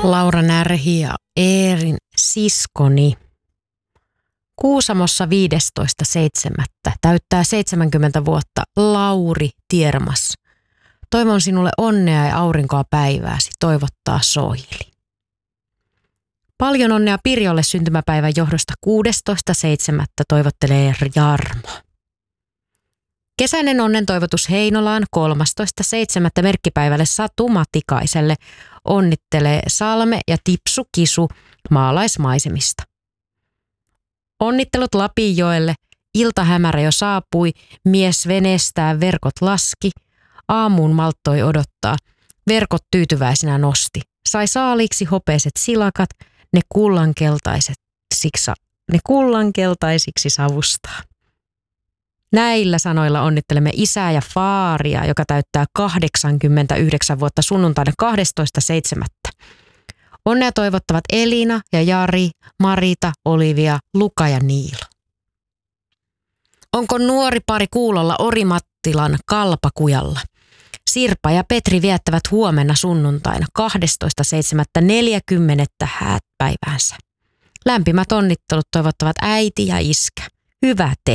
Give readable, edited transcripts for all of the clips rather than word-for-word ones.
Laura Närhi ja Eerin siskoni. Kuusamossa 15.7. täyttää 70 vuotta Lauri Tiermas. Toivon sinulle onnea ja aurinkoa päivääsi, toivottaa Soili. Paljon onnea Pirjolle syntymäpäivän johdosta 16.7. toivottelee Jarmo. Kesäinen onnen toivotus Heinolaan 13.7. merkkipäivälle Satu Matikaiselle onnittelee Salme ja Tipsu Kisu maalaismaisemista. Onnittelut Lapinjoelle, iltahämärä jo saapui, mies veneestään verkot laski, aamuun malttoi odottaa, verkot tyytyväisenä nosti. Sai saaliiksi hopeiset silakat, ne kullankeltaisiksi savustaa. Näillä sanoilla onnittelemme isää ja faaria, joka täyttää 89 vuotta sunnuntaina 12.7. Onnea toivottavat Elina ja Jari, Marita, Olivia, Luka ja Niilo. Onko nuori pari kuulolla Orimattilan Kalpakujalla? Sirpa ja Petri viettävät huomenna sunnuntaina 12.7.40 hääpäiväänsä. Lämpimät onnittelut toivottavat äiti ja iskä. Hyvä te!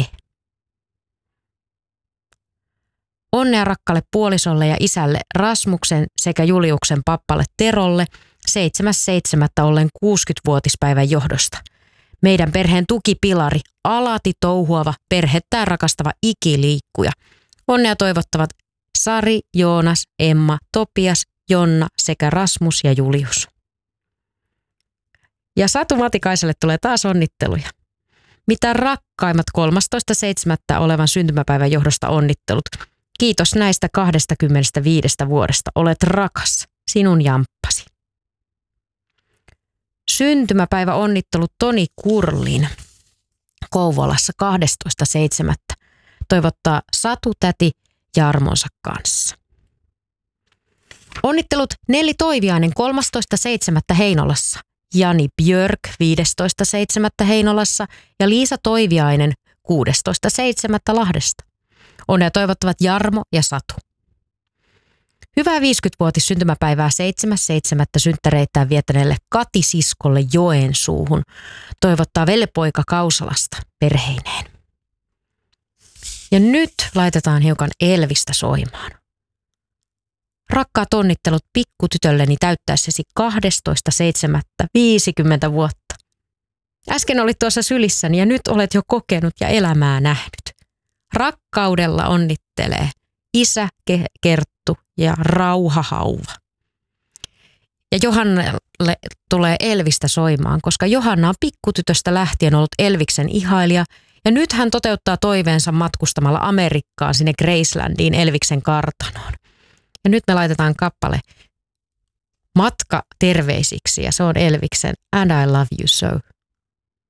Onnea rakkaalle puolisolle ja isälle Rasmuksen sekä Juliuksen pappalle Terolle 7.7. ollen 60-vuotispäivän johdosta. Meidän perheen tukipilari, alati touhuava, perhettään rakastava ikiliikkuja. Onnea toivottavat Sari, Joonas, Emma, Topias, Jonna sekä Rasmus ja Julius. Ja Satu Matikaiselle tulee taas onnitteluja. Mitä rakkaimmat 13.7. olevan syntymäpäivän johdosta onnittelut. Kiitos näistä 25 vuodesta. Olet rakas, sinun jamppasi. Syntymäpäivä onnittelut Toni Kurlin Kouvolassa 12.7. Toivottaa Satu täti Jarmonsa kanssa. Onnittelut Nelli Toiviainen 13.7. Heinolassa, Jani Björk 15.7. Heinolassa ja Liisa Toiviainen 16.7. Lahdesta. Onnea toivottavat Jarmo ja Satu. Hyvää 50-vuotis syntymäpäivää 7.7. synttäreittään viettäneelle Kati-siskolle Joensuuhun. Toivottaa veljepoika Kausalasta perheineen. Ja nyt laitetaan hiukan Elvistä soimaan. Rakkaat onnittelut pikkutytölleni täyttäessäsi 12.7. 50 vuotta. Äsken olit tuossa sylissäni ja nyt olet jo kokenut ja elämää nähnyt. Rakkaudella onnittelee isä Kerttu ja Rauhahauva. Ja Johannalle tulee Elvistä soimaan, koska Johanna on pikkutytöstä lähtien ollut Elviksen ihailija ja nyt hän toteuttaa toiveensa matkustamalla Amerikkaan sinne Gracelandiin Elviksen kartanoon. Ja nyt me laitetaan kappale Matka terveisiksi ja se on Elviksen And I Love You So.